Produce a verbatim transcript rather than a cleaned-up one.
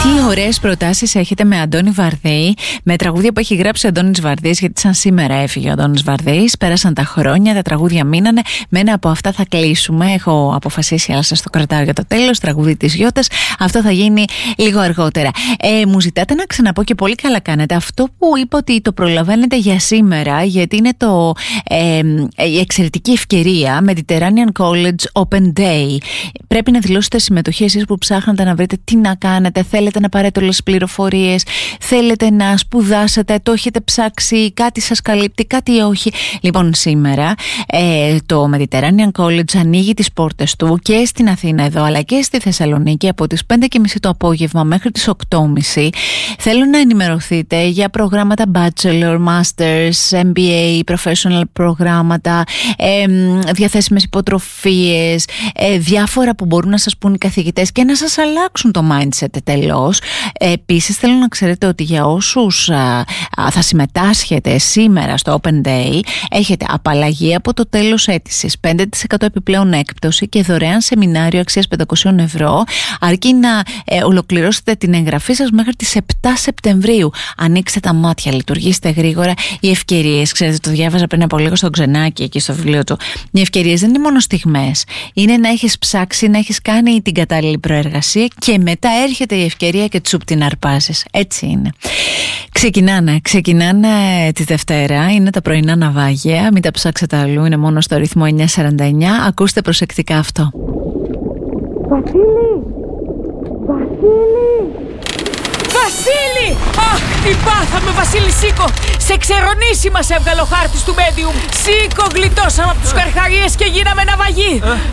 Τι ωραίες προτάσεις έχετε με Αντώνη Βαρδί, με τραγούδια που έχει γράψει ο Αντώνης Βαρδής, γιατί σαν σήμερα έφυγε ο Αντώνης Βαρδής, πέρασαν τα χρόνια, τα τραγούδια μείνανε, με ένα από αυτά θα κλείσουμε. Έχω αποφασίσει, αλλά σας το κρατάω για το τέλος, τραγούδι της Γιώτας. Αυτό θα γίνει λίγο αργότερα. Ε, μου ζητάτε να ξαναπώ, και πολύ καλά κάνετε, αυτό που είπα ότι το προλαβαίνετε για σήμερα, γιατί είναι το, ε, η εξαιρετική ευκαιρία Mediterranean College Open Day. Πρέπει να δηλώσετε συμμετοχή εσείς που ψάχνετε να βρείτε τι να κάνετε, θέλετε να πάρετε όλες τις πληροφορίες, θέλετε να σπουδάσετε, το έχετε ψάξει, κάτι σας καλύπτει, κάτι όχι. Λοιπόν, σήμερα ε, το Mediterranean College ανοίγει τις πόρτες του και στην Αθήνα εδώ, αλλά και στη Θεσσαλονίκη από τις πέντε και μισή το απόγευμα μέχρι τις οκτώ και μισή. Θέλω να ενημερωθείτε για προγράμματα Bachelor, Masters, εμ μπι έι, Professional προγράμματα, ε, διαθέσιμες υποτροφίες, ε, διάφορα που μπορούν να σας πούν οι καθηγητές και να σας αλλάξουν το mindset τελώς. Επίσης θέλω να ξέρετε ότι για όσους α, α, θα συμμετάσχετε σήμερα στο Open Day, έχετε απαλλαγή από το τέλος αίτησης, πέντε τοις εκατό επιπλέον έκπτωση και δωρεάν σεμινάριο αξίας πεντακόσια ευρώ, αρκεί να ε, ολοκληρώσετε την εγγραφή σας μέχρι τις επτά Σεπτεμβρίου. Ανοίξτε τα μάτια, λειτουργήστε γρήγορα. Οι ευκαιρίες, ξέρετε, το διάβαζα πριν από λίγο στο Ξενάκι εκεί στο βιβλίο του, οι ευκαιρίες δεν είναι μόνο στιγμές, είναι να έχεις ψάξει, να έχεις κάνει την κατάλληλη προεργασία και μετά έρχεται η ευκαιρία και τσουπ την αρπάζεις. Έτσι είναι. Ξεκινάνε, ξεκινάνε τη Δευτέρα, είναι τα πρωινά ναυάγια, μην τα ψάξετε αλλού, είναι μόνο στο ρυθμό εννιά σαράντα εννιά. Ακούστε προσεκτικά αυτό. Βασίλη! Βασίλη! Βασίλη! Αχ, τι πάθαμε, Βασίλη, σήκω! Σε ξερονήσει μας έβγαλε ο χάρτης του Medium. Σήκω, γλιτώσαμε από τους καρχαρίες και γίναμε ναυαγοί.